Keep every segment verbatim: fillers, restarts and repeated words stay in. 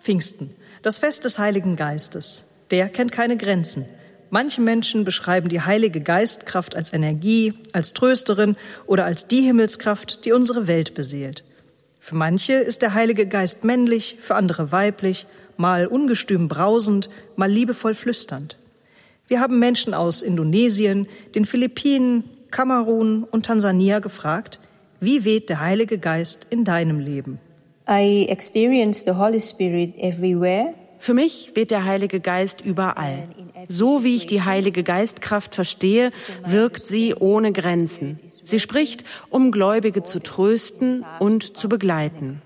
Pfingsten, das Fest des Heiligen Geistes. Der kennt keine Grenzen. Manche Menschen beschreiben die Heilige Geistkraft als Energie, als Trösterin oder als die Himmelskraft, die unsere Welt beseelt. Für manche ist der Heilige Geist männlich, für andere weiblich, mal ungestüm brausend, mal liebevoll flüsternd. Wir haben Menschen aus Indonesien, den Philippinen, Kamerun und Tansania gefragt, wie weht der Heilige Geist in deinem Leben? I experience the Holy Spirit everywhere. Für mich weht der Heilige Geist überall. So wie ich die Heilige Geistkraft verstehe, wirkt sie ohne Grenzen. Sie spricht, um Gläubige zu trösten und zu begleiten.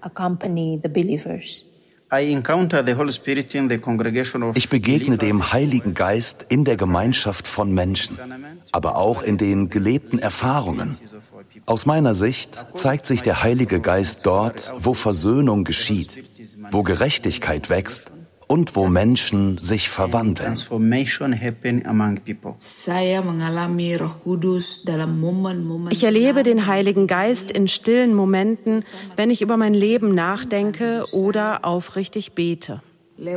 Ich begegne dem Heiligen Geist in der Gemeinschaft von Menschen, aber auch in den gelebten Erfahrungen. Aus meiner Sicht zeigt sich der Heilige Geist dort, wo Versöhnung geschieht, wo Gerechtigkeit wächst und wo Menschen sich verwandeln. Ich erlebe den Heiligen Geist in stillen Momenten, wenn ich über mein Leben nachdenke oder aufrichtig bete. I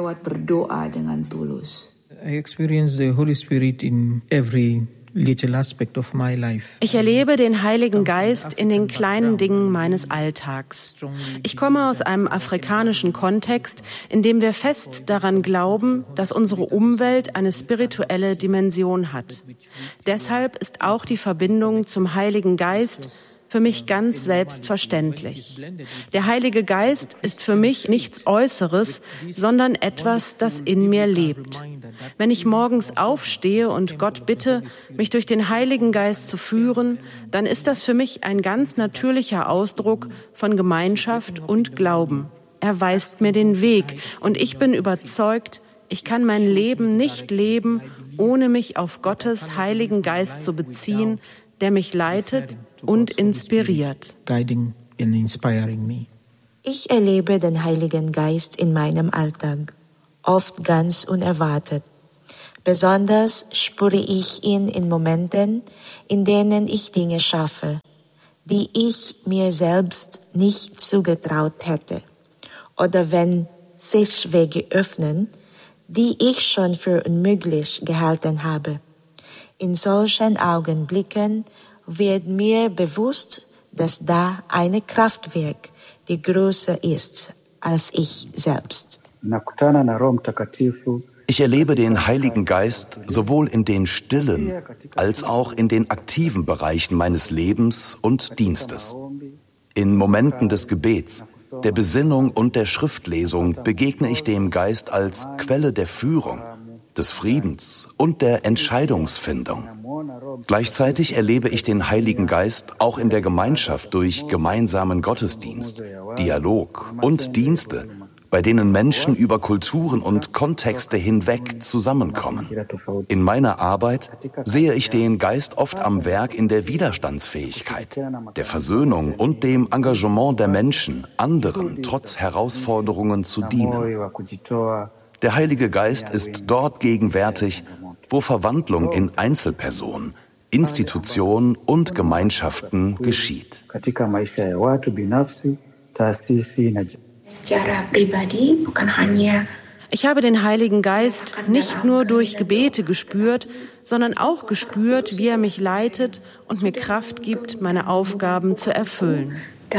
experience the Holy Spirit in every little aspect of my life. Ich erlebe den Heiligen Geist in den kleinen Dingen meines Alltags. Ich komme aus einem afrikanischen Kontext, in dem wir fest daran glauben, dass unsere Umwelt eine spirituelle Dimension hat. Deshalb ist auch die Verbindung zum Heiligen Geist für mich ganz selbstverständlich. Der Heilige Geist ist für mich nichts Äußeres, sondern etwas, das in mir lebt. Wenn ich morgens aufstehe und Gott bitte, mich durch den Heiligen Geist zu führen, dann ist das für mich ein ganz natürlicher Ausdruck von Gemeinschaft und Glauben. Er weist mir den Weg und ich bin überzeugt, ich kann mein Leben nicht leben, ohne mich auf Gottes Heiligen Geist zu beziehen, der mich leitet und inspiriert. Ich erlebe den Heiligen Geist in meinem Alltag, oft ganz unerwartet. Besonders spüre ich ihn in Momenten, in denen ich Dinge schaffe, die ich mir selbst nicht zugetraut hätte. Oder wenn sich Wege öffnen, die ich schon für unmöglich gehalten habe. In solchen Augenblicken wird mir bewusst, dass da eine Kraft wirkt, die größer ist als ich selbst. Ich erlebe den Heiligen Geist sowohl in den stillen als auch in den aktiven Bereichen meines Lebens und Dienstes. In Momenten des Gebets, der Besinnung und der Schriftlesung begegne ich dem Geist als Quelle der Führung, des Friedens und der Entscheidungsfindung. Gleichzeitig erlebe ich den Heiligen Geist auch in der Gemeinschaft durch gemeinsamen Gottesdienst, Dialog und Dienste, bei denen Menschen über Kulturen und Kontexte hinweg zusammenkommen. In meiner Arbeit sehe ich den Geist oft am Werk in der Widerstandsfähigkeit, der Versöhnung und dem Engagement der Menschen, anderen trotz Herausforderungen zu dienen. Der Heilige Geist ist dort gegenwärtig, wo Verwandlung in Einzelpersonen, Institutionen und Gemeinschaften geschieht. Ich habe den Heiligen Geist nicht nur durch Gebete gespürt, sondern auch gespürt, wie er mich leitet und mir Kraft gibt, meine Aufgaben zu erfüllen.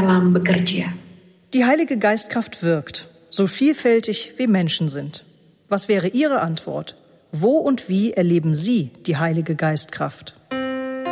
Die Heilige Geistkraft wirkt, so vielfältig wie Menschen sind. Was wäre Ihre Antwort? Wo und wie erleben Sie die Heilige Geistkraft?